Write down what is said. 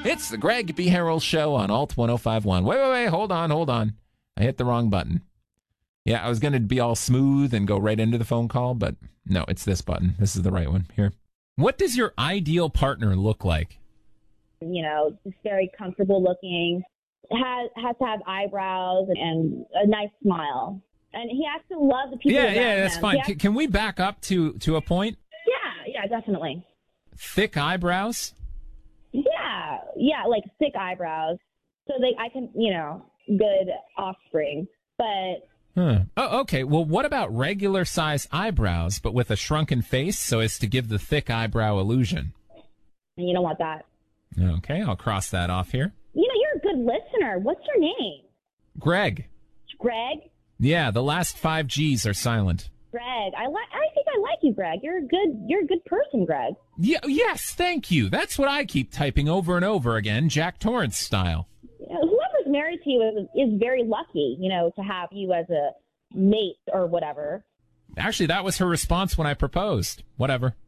It's the Greg B. Harrell Show on Alt 1051. Wait. Hold on. I hit the wrong button. Yeah, I was going to be all smooth and go right into the phone call, but no, it's this button. This is the right one. Here. What does your ideal partner look like? Just very comfortable looking. Has to have eyebrows and a nice smile. And he has to love the people around him. Yeah, that's fine. Can we back up to a point? Yeah, definitely. Thick eyebrows? Yeah, like thick eyebrows. So I can, good offspring. But... Oh, okay. Well, what about regular size eyebrows, but with a shrunken face so as to give the thick eyebrow illusion? You don't want that. Okay, I'll cross that off here. You're a good listener. What's your name? Greg. Greg? Yeah, the last 5 G's are silent. Greg, I think I like you, Greg. You're a good person, Greg. Yeah, yes, thank you. That's what I keep typing over and over again, Jack Torrance style. Whoever's married to you is very lucky, to have you as a mate or whatever. Actually, that was her response when I proposed. Whatever.